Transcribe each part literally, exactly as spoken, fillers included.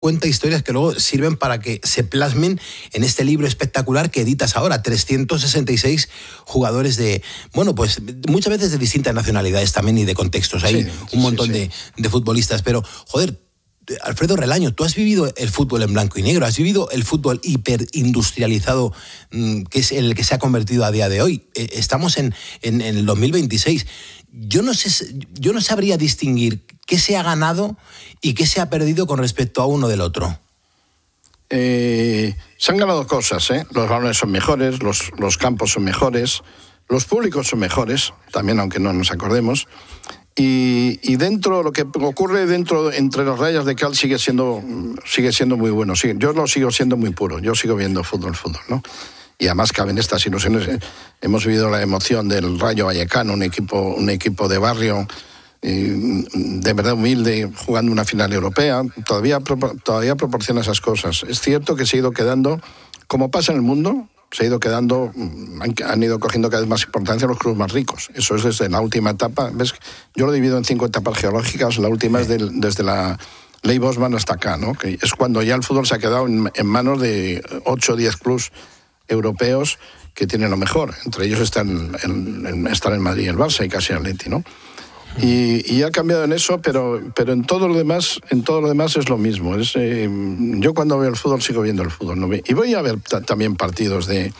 cuenta historias que luego sirven para que se plasmen en este libro espectacular que editas ahora, trescientos sesenta y seis jugadores de, bueno, pues muchas veces de distintas nacionalidades también y de contextos. Hay sí, un montón sí, sí. De, de futbolistas, pero, joder, Alfredo Relaño, tú has vivido el fútbol en blanco y negro, has vivido el fútbol hiperindustrializado, que es el que se ha convertido a día de hoy. Estamos en, en, en el dos mil veintiséis. Yo no sé, yo no sabría distinguir qué se ha ganado y qué se ha perdido con respecto a uno del otro. Eh, se han ganado cosas, ¿eh? Los balones son mejores, los, los campos son mejores, los públicos son mejores, también aunque no nos acordemos. Y, y dentro, lo que ocurre dentro, entre las rayas de cal sigue siendo, sigue siendo muy bueno. Sí, yo lo sigo siendo muy puro, yo sigo viendo fútbol, fútbol, ¿no? Y además caben estas ilusiones. Hemos vivido la emoción del Rayo Vallecano, un equipo, un equipo de barrio, de verdad humilde, jugando una final europea. Todavía, todavía proporciona esas cosas. Es cierto que se ha ido quedando, como pasa en el mundo, se ha ido quedando, han, han ido cogiendo cada vez más importancia los clubes más ricos. Eso es desde la última etapa. ¿Ves? Yo lo divido en cinco etapas geológicas. La última sí. es del, desde la Ley Bosman hasta acá, ¿no? Que es cuando ya el fútbol se ha quedado en, en manos de ocho o diez clubes europeos que tienen lo mejor. Entre ellos están en, en, están en Madrid el Barça y casi el Atleti, ¿no? Y, y ha cambiado en eso, pero, pero en todo lo demás, en todo lo demás es lo mismo. Es, eh, yo cuando veo el fútbol sigo viendo el fútbol, ¿no? Y voy a ver t- también partidos de,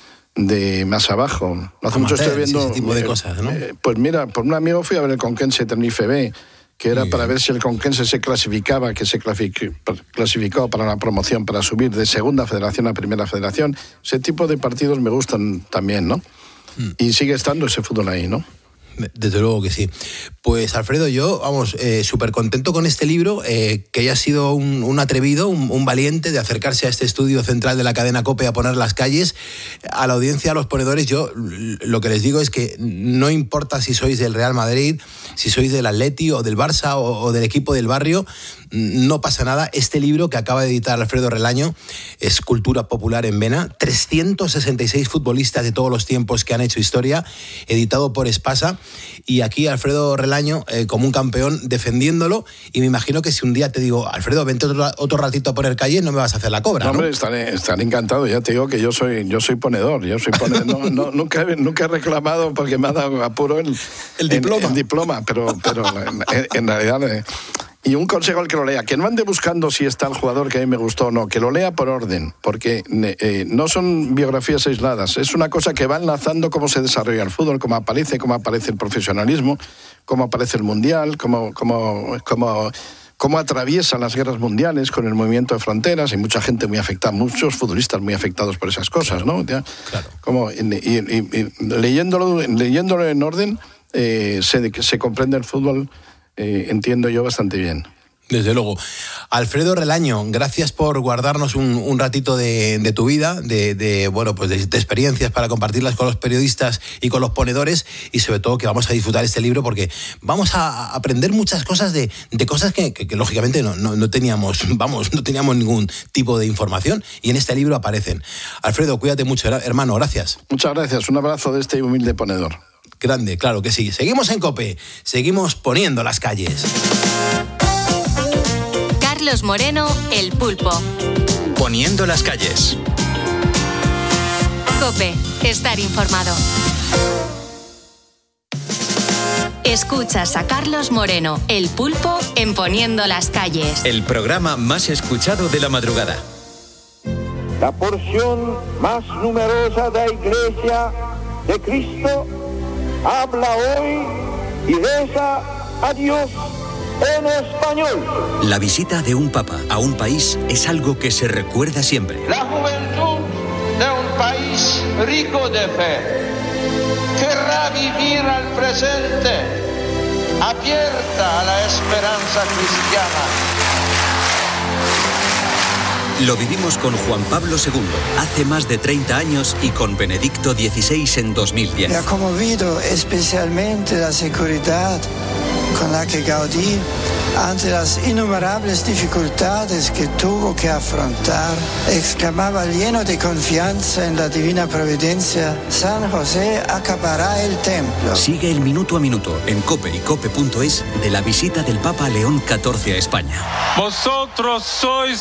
de más abajo. No hace mucho estoy viendo ese tipo de cosas, ¿no? Eh, pues mira, por un amigo fui a ver el Conquense Tenerife B, que era para ver si el Conquense se clasificaba, que se clasificó para la promoción, para subir de segunda federación a primera federación. Ese tipo de partidos me gustan también, ¿no? Mm. Y sigue estando ese fútbol ahí, ¿no? Desde luego que sí. Pues Alfredo, yo, vamos, eh, súper contento con este libro, eh, que haya sido un, un atrevido, un, un valiente de acercarse a este estudio central de la cadena COPE a poner las calles. A la audiencia, a los ponedores, yo lo que les digo es que no importa si sois del Real Madrid, si sois del Atleti o del Barça o, o del equipo del barrio, no pasa nada. Este libro que acaba de editar Alfredo Relaño es cultura popular en vena. trescientos sesenta y seis futbolistas de todos los tiempos que han hecho historia, editado por Espasa. Y aquí Alfredo Relaño, eh, como un campeón, defendiéndolo. Y me imagino que si un día te digo, Alfredo, vente otro, otro ratito a poner calle, no me vas a hacer la cobra, ¿no? Hombre, estaré, estaré encantado. Ya te digo que yo soy, yo soy ponedor. Yo soy ponedor. No, no, nunca, nunca he reclamado porque me ha dado apuro el, el diploma. El, el diploma, pero, pero en, en realidad... Eh, Y un consejo al que lo lea, que no ande buscando si está el jugador que a mí me gustó o no, que lo lea por orden, porque eh, no son biografías aisladas, es una cosa que va enlazando cómo se desarrolla el fútbol, cómo aparece, cómo aparece el profesionalismo, cómo aparece el mundial, cómo, cómo, cómo, cómo atraviesa las guerras mundiales con el movimiento de fronteras. Hay mucha gente muy afectada, muchos futbolistas muy afectados por esas cosas, ¿no? Claro. Como, y, y, y, leyéndolo, leyéndolo en orden, eh, se, se comprende el fútbol. Eh, entiendo yo bastante bien. Desde luego. Alfredo Relaño, gracias por guardarnos un, un ratito de, de tu vida, de, de bueno, pues de, de experiencias para compartirlas con los periodistas y con los ponedores, y sobre todo que vamos a disfrutar este libro porque vamos a aprender muchas cosas de, de cosas que, que, que lógicamente no, no, no teníamos, vamos, no teníamos ningún tipo de información, y en este libro aparecen. Alfredo, cuídate mucho, hermano, gracias. Muchas gracias, un abrazo de este humilde ponedor. Grande, claro que sí. Seguimos en COPE, seguimos poniendo las calles. Carlos Moreno, El Pulpo. Poniendo las calles. COPE, estar informado. Escuchas a Carlos Moreno, El Pulpo, en Poniendo las calles. El programa más escuchado de la madrugada. La porción más numerosa de la Iglesia de Cristo habla hoy y reza a Dios en español. La visita de un papa a un país es algo que se recuerda siempre. La juventud de un país rico de fe querrá vivir al presente, abierta a la esperanza cristiana. Lo vivimos con Juan Pablo segundo hace más de treinta años y con Benedicto dieciséis en dos mil diez. Me ha conmovido especialmente la seguridad con la que Gaudí, ante las innumerables dificultades que tuvo que afrontar, exclamaba lleno de confianza en la divina providencia: San José acabará el templo. Sigue el minuto a minuto en COPE y cope punto es de la visita del Papa León catorce a España. Vosotros sois